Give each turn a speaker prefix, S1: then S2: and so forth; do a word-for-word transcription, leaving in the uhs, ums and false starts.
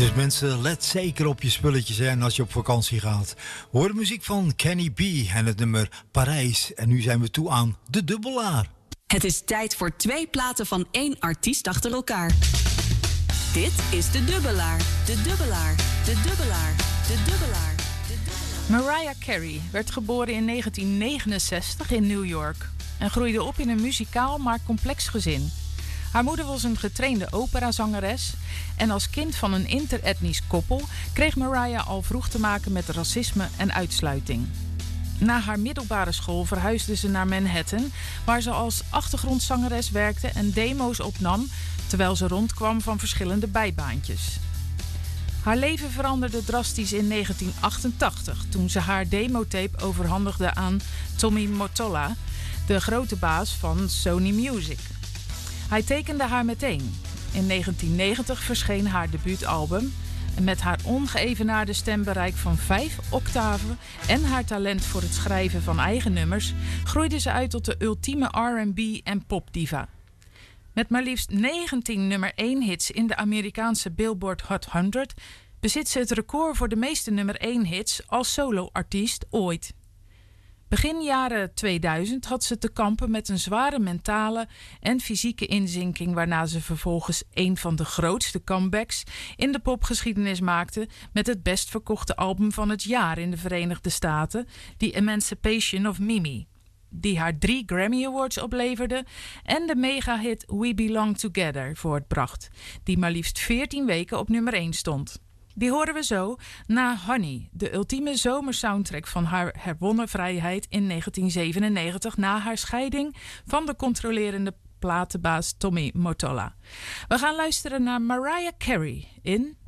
S1: Dus mensen, let zeker op je spulletjes hè, en als je op vakantie gaat. Hoor de muziek van Kenny B en het nummer Parijs. En nu zijn we toe aan de dubbelaar.
S2: Het is tijd voor twee platen van één artiest achter elkaar. Dit is de dubbelaar, de dubbelaar, de dubbelaar, de dubbelaar. De dubbelaar.
S3: Mariah Carey werd geboren in negentien negenenzestig in New York en groeide op in een muzikaal maar complex gezin. Haar moeder was een getrainde operazangeres en als kind van een interetnisch koppel kreeg Mariah al vroeg te maken met racisme en uitsluiting. Na haar middelbare school verhuisde ze naar Manhattan, waar ze als achtergrondzangeres werkte en demo's opnam, terwijl ze rondkwam van verschillende bijbaantjes. Haar leven veranderde drastisch in negentien achtentachtig, toen ze haar demotape overhandigde aan Tommy Mottola, de grote baas van Sony Music. Hij tekende haar meteen. In negentien negentig verscheen haar debuutalbum en met haar ongeëvenaarde stembereik van vijf octaven en haar talent voor het schrijven van eigen nummers groeide ze uit tot de ultieme R en B en popdiva. Met maar liefst negentien nummer één hits in de Amerikaanse Billboard Hot honderd bezit ze het record voor de meeste nummer één hits als soloartiest ooit. Begin jaren tweeduizend had ze te kampen met een zware mentale en fysieke inzinking, waarna ze vervolgens een van de grootste comebacks in de popgeschiedenis maakte met het best verkochte album van het jaar in de Verenigde Staten, The Emancipation of Mimi, die haar drie Grammy Awards opleverde en de megahit We Belong Together voortbracht, die maar liefst veertien weken op nummer één stond. Die horen we zo na Honey, de ultieme zomersoundtrack van haar herwonnen vrijheid in negentien zevenennegentig na haar scheiding van de controlerende platenbaas Tommy Mottola. We gaan luisteren naar Mariah Carey in